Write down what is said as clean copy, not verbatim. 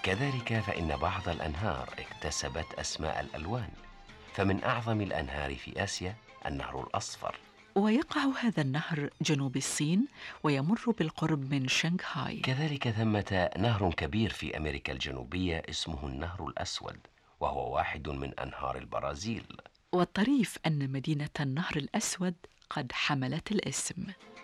كذلك فإن بعض الأنهار اكتسبت أسماء الألوان، فمن أعظم الأنهار في آسيا النهر الأصفر. ويقع هذا النهر جنوب الصين ويمر بالقرب من شنغهاي. كذلك ثمة نهر كبير في أمريكا الجنوبية اسمه النهر الأسود، وهو واحد من أنهار البرازيل. والطريف أن مدينة النهر الأسود قد حملت الاسم.